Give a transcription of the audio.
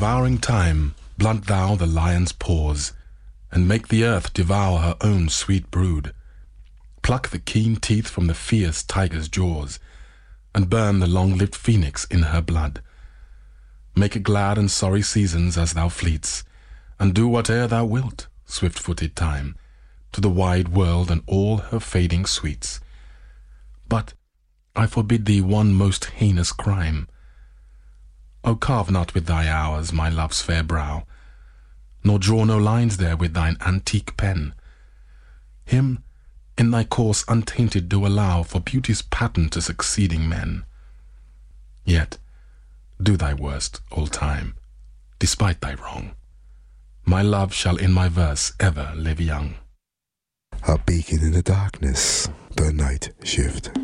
devouring time, blunt thou the lion's paws, and make the earth devour her own sweet brood. Pluck the keen teeth from the fierce tiger's jaws, and burn the long-lived phoenix in her blood. Make glad and sorry seasons as thou fleets, and do whate'er thou wilt, swift-footed time, to the wide world and all her fading sweets. But I forbid thee one most heinous crime. O carve not with thy hours my love's fair brow, nor draw no lines there with thine antique pen. Him in thy course untainted do allow for beauty's pattern to succeeding men. Yet do thy worst, old time, despite thy wrong. My love shall in my verse ever live young. A beacon in the darkness, the night shift.